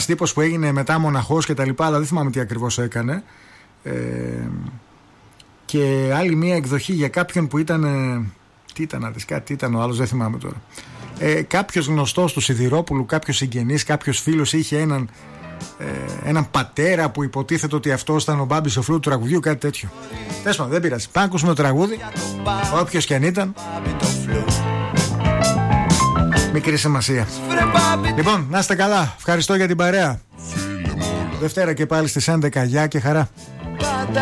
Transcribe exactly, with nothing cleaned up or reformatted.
τύπος που έγινε μετά μοναχός και τα λοιπά, αλλά δεν θυμάμαι τι ακριβώς έκανε. Ε, και άλλη μία εκδοχή για κάποιον που ήταν. Ε, τι ήταν, αδες, κάτι ήταν ο άλλος, δεν θυμάμαι τώρα. Ε, κάποιος γνωστός του Σιδηρόπουλου, κάποιος συγγενής, κάποιος φίλος είχε έναν, ε, έναν πατέρα που υποτίθεται ότι αυτός ήταν ο Μπάμπης ο φλού του τραγουδιού, κάτι τέτοιο. Τέλος πάντων, δεν πειράζει. Πάμε ακούσουμε το τραγούδι, όποιος και αν ήταν. Μικρή σημασία. Λοιπόν, να είστε καλά. Ευχαριστώ για την παρέα. Δευτέρα και πάλι στις έντεκα. Γεια και χαρά.